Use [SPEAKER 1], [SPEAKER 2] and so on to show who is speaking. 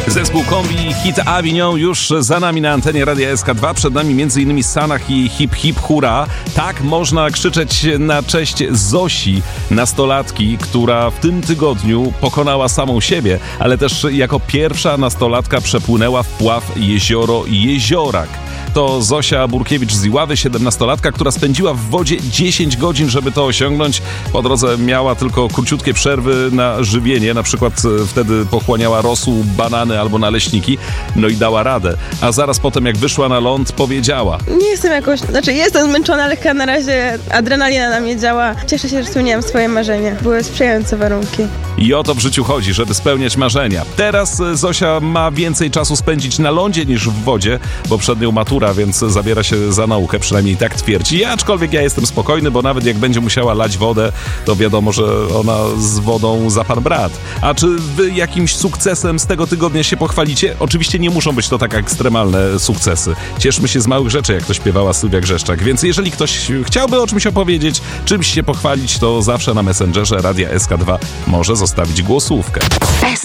[SPEAKER 1] Zespół Kombi Hit Avignon już za nami na antenie Radia SK2. Przed nami m.in. Sanach i Hip Hip Hura. Tak można krzyczeć na cześć Zosi, nastolatki, która w tym tygodniu pokonała samą siebie, ale też jako pierwsza nastolatka przepłynęła wpław jezioro Jeziorak. To Zosia Burkiewicz z Iławy, 17-latka, która spędziła w wodzie 10 godzin, żeby to osiągnąć. Po drodze miała tylko króciutkie przerwy na żywienie, na przykład wtedy pochłaniała rosół, banany albo naleśniki, no i dała radę. A zaraz potem, jak wyszła na ląd, powiedziała:
[SPEAKER 2] nie jestem jestem zmęczona, ale na razie adrenalina na mnie działa. Cieszę się, że spełniłam swoje marzenie. Były sprzyjające warunki.
[SPEAKER 1] I o to w życiu chodzi, żeby spełniać marzenia. Teraz Zosia ma więcej czasu spędzić na lądzie niż w wodzie, bo przed nią matura, więc zabiera się za naukę, przynajmniej tak twierdzi. Aczkolwiek ja jestem spokojny, bo nawet jak będzie musiała lać wodę, to wiadomo, że ona z wodą za pan brat. A czy wy jakimś sukcesem z tego tygodnia się pochwalicie? Oczywiście nie muszą być to tak ekstremalne sukcesy. Cieszmy się z małych rzeczy, jak to śpiewała Sylwia Grzeszczak. Więc jeżeli ktoś chciałby o czymś opowiedzieć, czymś się pochwalić, to zawsze na Messengerze Radia SK2 może zostawić głosówkę.